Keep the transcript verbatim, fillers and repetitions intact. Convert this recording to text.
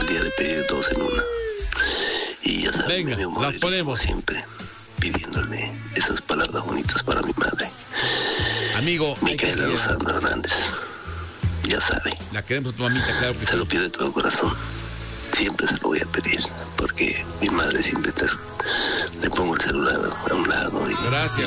día de pedir dos en una. Y ya saben, venga, mi amor, las ponemos siempre pidiéndole esas palabras bonitas para mi madre. Amigo, Micaela Lozano Hernández, ya sabe. La queremos a tu mamita, claro que se sí. lo pido de todo corazón. Siempre se lo voy a pedir, porque mi madre siempre está, le pongo el celular a un lado y, gracias,